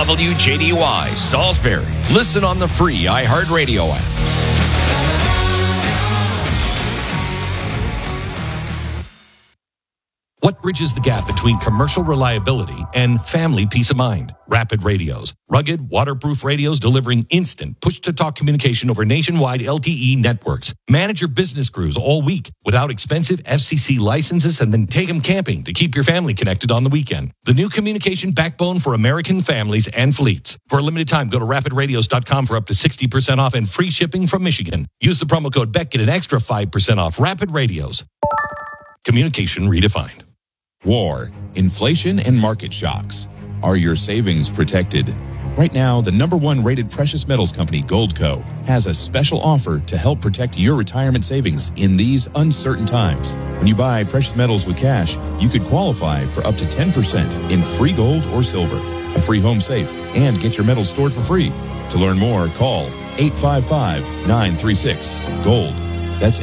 WJDY, Salisbury. Listen on the free iHeartRadio app. What bridges the gap between commercial reliability and family peace of mind? Rapid Radios. Rugged, waterproof radios delivering instant push-to-talk communication over nationwide LTE networks. Manage your business crews all week without expensive FCC licenses, and then take them camping to keep your family connected on the weekend. The new communication backbone for American families and fleets. For a limited time, go to rapidradios.com for up to 60% off and free shipping from Michigan. Use the promo code BECK, get an extra 5% off. Rapid Radios. Communication redefined. War, inflation, and market shocks. Are your savings protected? Right now, the #1 rated precious metals company, Goldco, has a special offer to help protect your retirement savings in these uncertain times. When you buy precious metals with cash, you could qualify for up to 10% in free gold or silver, a free home safe, and get your metals stored for free. To learn more, call 855-936-GOLD. That's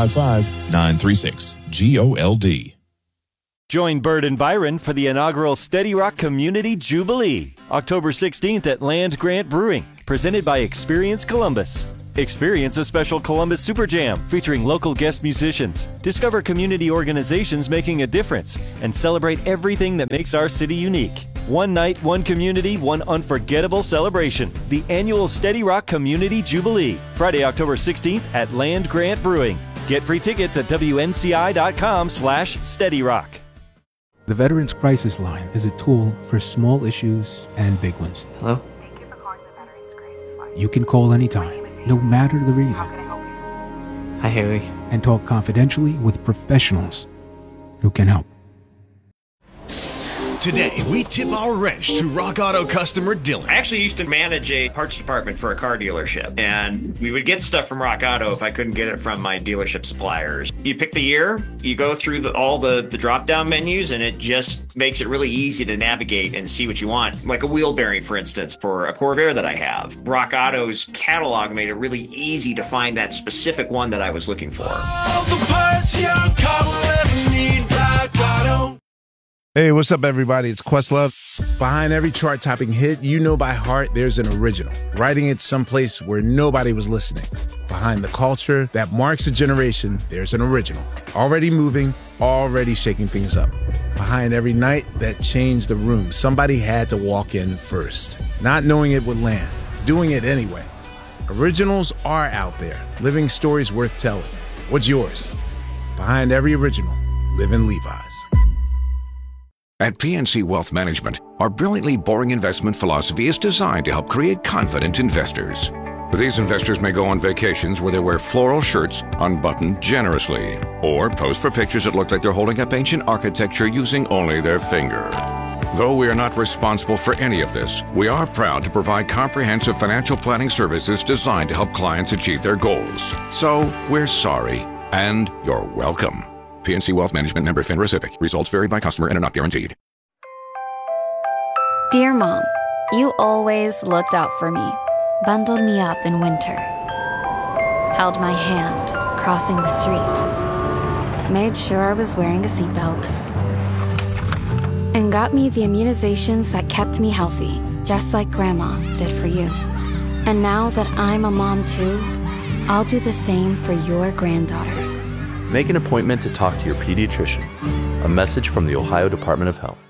855-936-GOLD. Join Bird and Byron for the inaugural Steady Rock Community Jubilee, October 16th at Land Grant Brewing, presented by Experience Columbus. Experience a special Columbus Super Jam featuring local guest musicians. Discover community organizations making a difference and celebrate everything that makes our city unique. One night, one community, one unforgettable celebration. The annual Steady Rock Community Jubilee, Friday, October 16th at Land Grant Brewing. Get free tickets at WNCI.com/SteadyRock. The Veterans Crisis Line is a tool for small issues and big ones. Hello? Thank you for calling the Veterans Crisis Line. You can call anytime, no matter the reason. How can I help you? Hi, Haley. And talk confidentially with professionals who can help. Today, we tip our wrench to Rock Auto customer Dylan. I actually used to manage a parts department for a car dealership, and we would get stuff from Rock Auto if I couldn't get it from my dealership suppliers. You pick the year, you go through all the drop-down menus, and it just makes it really easy to navigate and see what you want. Like a wheel bearing, for instance, for a Corvair that I have. Rock Auto's catalog made it really easy to find that specific one that I was looking for. All the parts your car will ever need, Rock Auto. Hey, what's up, everybody? It's Questlove. Behind every chart-topping hit you know by heart, there's an original, writing it someplace where nobody was listening. Behind the culture that marks a generation, there's an original, already moving, already shaking things up. Behind every night that changed the room, somebody had to walk in first, not knowing it would land, doing it anyway. Originals are out there, living stories worth telling. What's yours? Behind every original, live in Levi's. At PNC Wealth Management, our brilliantly boring investment philosophy is designed to help create confident investors. These investors may go on vacations where they wear floral shirts unbuttoned generously, or pose for pictures that look like they're holding up ancient architecture using only their finger. Though we are not responsible for any of this, we are proud to provide comprehensive financial planning services designed to help clients achieve their goals. So, we're sorry, and you're welcome. PNC Wealth Management, member FINRA SIPC. Results vary by customer and are not guaranteed. Dear Mom, you always looked out for me, bundled me up in winter, held my hand crossing the street, made sure I was wearing a seatbelt, and got me the immunizations that kept me healthy, just like Grandma did for you. And now that I'm a mom too, I'll do the same for your granddaughter. Make an appointment to talk to your pediatrician. A message from the Ohio Department of Health.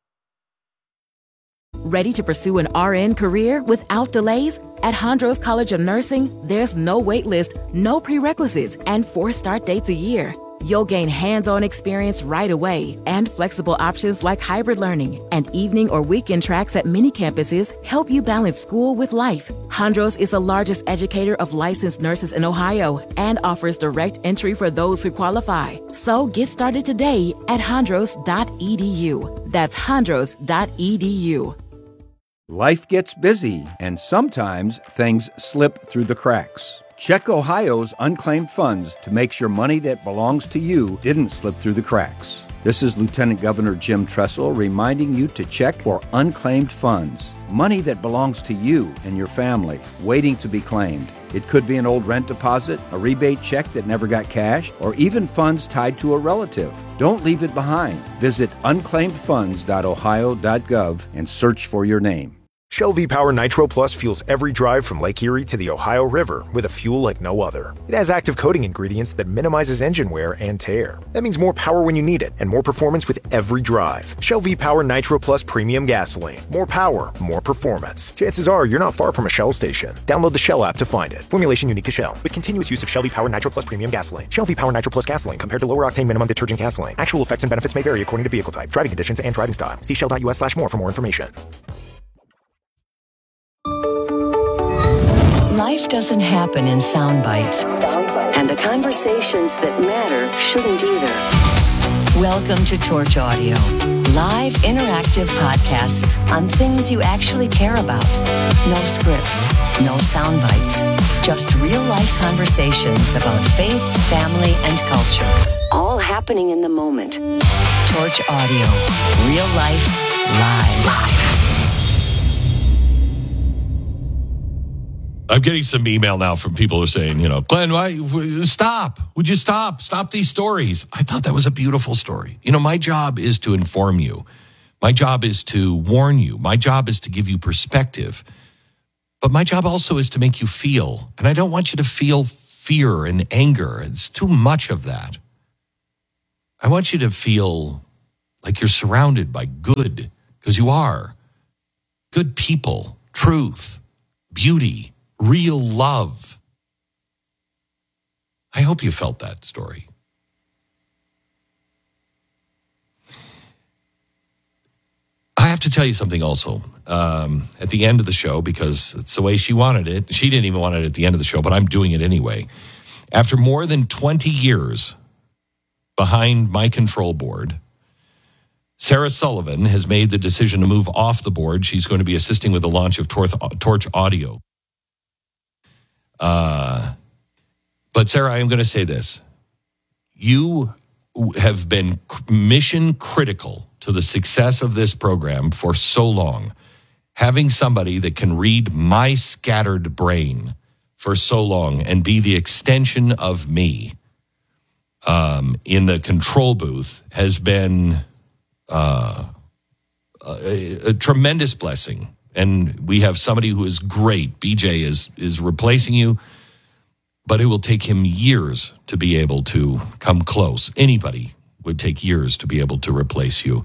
Ready to pursue an RN career without delays? At Hondros College of Nursing, there's no wait list, no prerequisites, and 4 start dates a year. You'll gain hands-on experience right away, and flexible options like hybrid learning and evening or weekend tracks at many campuses help you balance school with life. Hondros is the largest educator of licensed nurses in Ohio and offers direct entry for those who qualify. So get started today at hondros.edu. That's hondros.edu. Life gets busy, and sometimes things slip through the cracks. Check Ohio's unclaimed funds to make sure money that belongs to you didn't slip through the cracks. This is Lieutenant Governor Jim Tressel reminding you to check for unclaimed funds. Money that belongs to you and your family, waiting to be claimed. It could be an old rent deposit, a rebate check that never got cashed, or even funds tied to a relative. Don't leave it behind. Visit unclaimedfunds.ohio.gov and search for your name. Shell V-Power Nitro Plus fuels every drive from Lake Erie to the Ohio River with a fuel like no other. It has active coating ingredients that minimizes engine wear and tear. That means more power when you need it and more performance with every drive. Shell V-Power Nitro Plus Premium Gasoline. More power, more performance. Chances are you're not far from a Shell station. Download the Shell app to find it. Formulation unique to Shell. With continuous use of Shell V-Power Nitro Plus Premium Gasoline. Shell V-Power Nitro Plus Gasoline compared to lower octane minimum detergent gasoline. Actual effects and benefits may vary according to vehicle type, driving conditions, and driving style. See shell.us/more for more information. Life doesn't happen in sound bites, and the conversations that matter shouldn't either. Welcome to Torch Audio, live interactive podcasts on things you actually care about. No script, no sound bites, just real-life conversations about faith, family, and culture. All happening in the moment. Torch Audio, real life, live. I'm getting some email now from people who are saying, Glenn, stop. Would you stop? Stop these stories. I thought that was a beautiful story. My job is to inform you. My job is to warn you. My job is to give you perspective. But my job also is to make you feel. And I don't want you to feel fear and anger. It's too much of that. I want you to feel like you're surrounded by good, because you are. Good people, truth, beauty, real love. I hope you felt that story. I have to tell you something also. At the end of the show, because it's the way she wanted it. She didn't even want it at the end of the show, but I'm doing it anyway. After more than 20 years behind my control board, Sarah Sullivan has made the decision to move off the board. She's going to be assisting with the launch of Torch Audio. But Sarah, I am going to say this. You have been mission critical to the success of this program for so long. Having somebody that can read my scattered brain for so long and be the extension of me in the control booth has been a tremendous blessing. And we have somebody who is great. BJ is replacing you, but it will take him years to be able to come close. Anybody would take years to be able to replace you.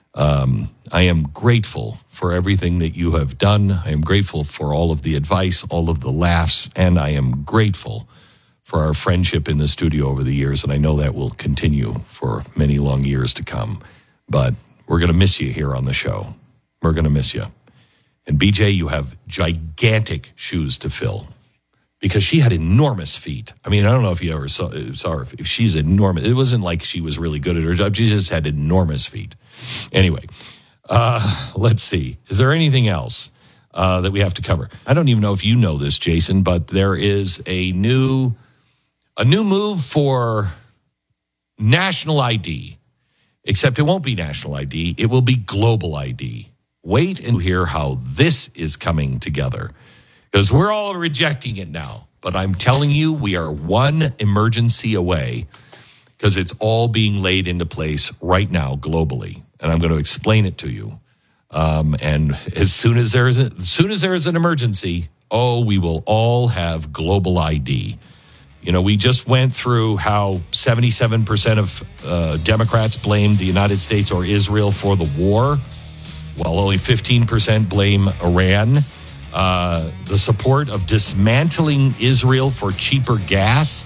I am grateful for everything that you have done. I am grateful for all of the advice, all of the laughs, and I am grateful for our friendship in the studio over the years, and I know that will continue for many long years to come. But we're going to miss you here on the show. We're going to miss you. And BJ, you have gigantic shoes to fill because she had enormous feet. I mean, I don't know if you ever saw her. If she's enormous. It wasn't like she was really good at her job. She just had enormous feet. Anyway, let's see. Is there anything else that we have to cover? I don't even know if you know this, Jason, but there is a new move for national ID, except it won't be national ID. It will be global ID. Wait and hear how this is coming together, because we're all rejecting it now. But I'm telling you, we are one emergency away, because it's all being laid into place right now globally. And I'm going to explain it to you. And as soon as there is an emergency, we will all have global ID. We just went through how 77% of Democrats blamed the United States or Israel for the war, while only 15% blame Iran. The support of dismantling Israel for cheaper gas,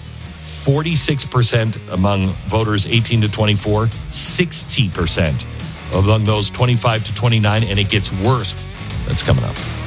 46% among voters 18 to 24, 60% among those 25 to 29, and it gets worse. That's coming up.